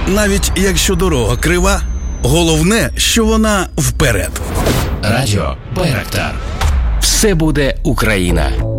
Навіть якщо дорога крива, головне, що вона вперед. Радіо Байрактар. Все буде Україна.